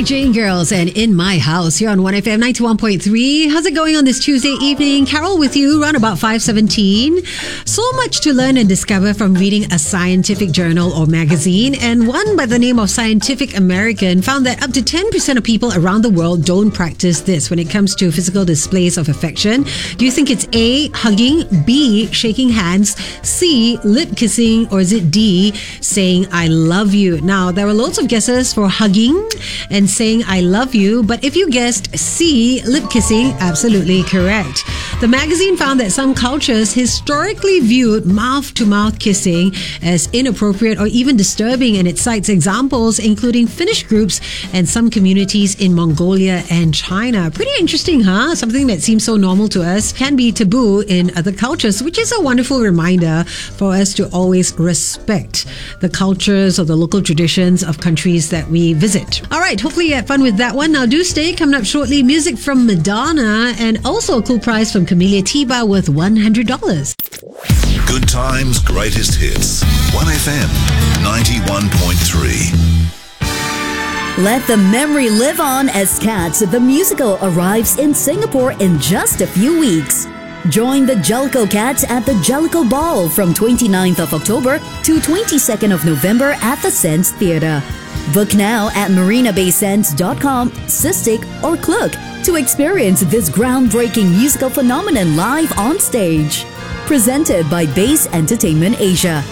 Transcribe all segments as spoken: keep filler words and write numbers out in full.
Mary Jane Girls and In My House here on one F M ninety-one point three. How's it going on this Tuesday evening? Carol with you around about five seventeen. So much to learn and discover from reading a scientific journal or magazine, and one by the name of Scientific American found that up to ten percent of people around the world don't practice this when it comes to physical displays of affection. Do you think it's A, hugging, B, shaking hands, C, lip kissing, or is it D, saying I love you? Now, there were loads of guesses for hugging and saying I love you, but if you guessed C, lip kissing, absolutely correct. The magazine found that some cultures historically viewed mouth-to-mouth kissing as inappropriate or even disturbing, and it cites examples including Finnish groups and some communities in Mongolia and China. Pretty interesting, huh? Something that seems so normal to us can be taboo in other cultures, which is a wonderful reminder for us to always respect the cultures or the local traditions of countries that we visit. All right, hopefully you had fun with that one. Now do stay. Coming up shortly, music from Madonna and also a cool prize from Camellia Tiba worth one hundred dollars. Good times, greatest hits. one F M ninety-one point three. Let the memory live on as Cats the Musical arrives in Singapore in just a few weeks. Join the Jellicoe Cats at the Jellicoe Ball from twenty-ninth of October to twenty-second of November at the Sands Theatre. Book now at marina bay sands dot com, Cystic, or Klook to experience this groundbreaking musical phenomenon live on stage. Presented by Base Entertainment Asia.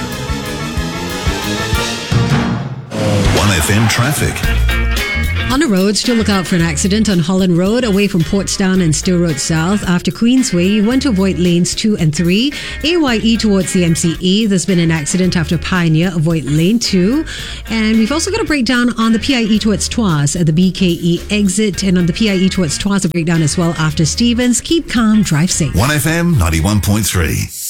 one F M traffic. On the roads, to look out for an accident on Holland Road away from Portstown and Still Road South. After Queensway, you want to avoid lanes two and three. A Y E towards the M C E, there's been an accident after Pioneer, avoid lane two. And we've also got a breakdown on the P I E towards Tuas at the B K E exit, and on the P I E towards Tuas, a breakdown as well after Stevens. Keep calm, drive safe. one F M ninety-one point three.